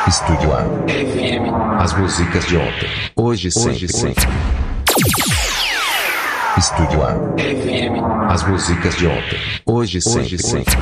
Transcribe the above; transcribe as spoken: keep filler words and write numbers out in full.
Estúdio A. F M. As músicas de ontem. Hoje sempre. sempre. Estúdio A. F M. As músicas de ontem. Hoje sempre. sempre.